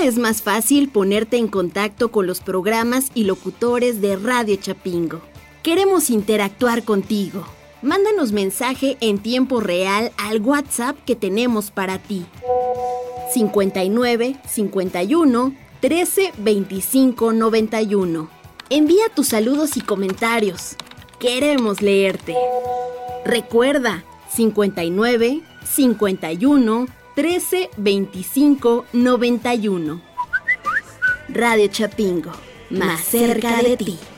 es más fácil ponerte en contacto con los programas y locutores de Radio Chapingo. Queremos interactuar contigo. Mándanos mensaje en tiempo real al WhatsApp que tenemos para ti. 59 51 13 25 91. Envía tus saludos y comentarios. Queremos leerte. Recuerda, 59 51 13 25 91. Radio Chapingo, más cerca de ti.